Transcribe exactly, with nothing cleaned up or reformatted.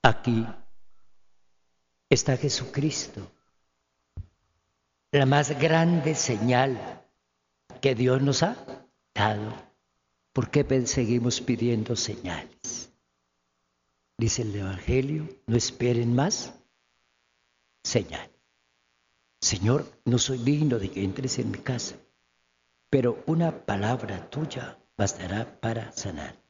Aquí está Jesucristo, la más grande señal que Dios nos ha dado. ¿Por qué seguimos pidiendo señales? Dice el Evangelio, no esperen más señales. Señor, no soy digno de que entres en mi casa, pero una palabra tuya bastará para sanar.